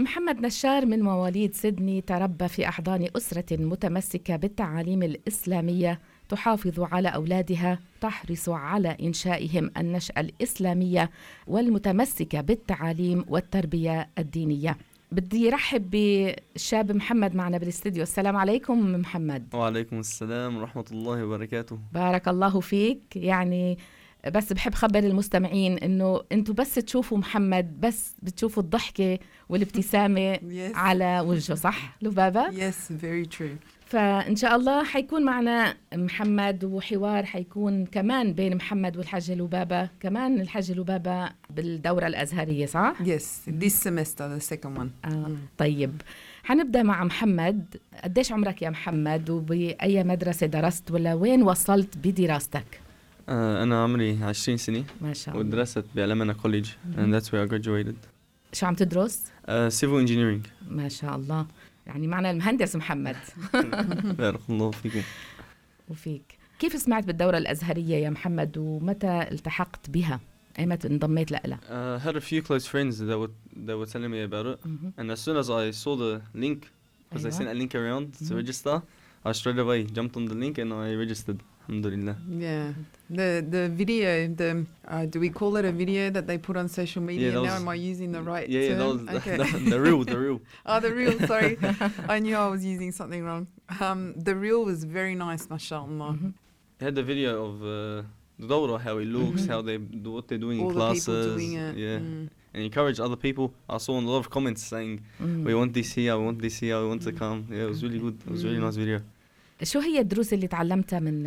محمد نشار من مواليد سيدني تربى في أحضان أسرة متمسكة بالتعاليم الإسلامية تحافظ على أولادها، تحرص على إنشائهم النشأة الإسلامية والمتمسكة بالتعاليم والتربية الدينية. بدي رحب بالشاب محمد معنا بالاستديو. السلام عليكم محمد. وعليكم السلام ورحمة الله وبركاته. بارك الله فيك. يعني بس بحب خبر المستمعين إنه أنتوا بس تشوفوا محمد بس بتشوفوا الضحكة والابتسامة Yes. على وجهه، صح لبابة؟ Yes, very true. فإن شاء الله حيكون معنا محمد، وحوار حيكون كمان بين محمد والحاجة لبابة. كمان الحاجة لبابة بالدورة الأزهرية، صح؟ Yes, this semester, the second one. طيب حنبدأ مع محمد. قديش عمرك يا محمد، وبأي مدرسة درست، ولا وين وصلت بدراستك؟ أنا عمري 20 سنة ما شاء الله. ودرست بعلمنا كوليج and that's where I graduated. شو عم تدرس؟ Civil engineering. ما شاء الله، يعني معنا المهندس محمد. بارك الله فيكم. وفيك. كيف سمعت بالدورة الأزهرية يا محمد، ومتى التحقت بها؟ أيمتى انضميت لها؟ Had a few close friends that were telling me about it, and as soon as I saw the link, because they sent a link around to register, I straight away jumped on the link and I registered. Alhamdulillah. Yeah, the video, do we call it a video that they put on social media? Yeah, now am I using the right yeah, term? that was Okay. the real. Oh, the reel, sorry. I knew I was using something wrong. The reel was very nice, mashallah. They had the video of the dawrah, how it looks, how they do what they're doing All in the classes. people doing it. And encourage other people. I saw a lot of comments saying, we want this here, we want this here, we want to come. Yeah, it was really good. It was a really nice video. شو هي الدروس اللي تعلمتها من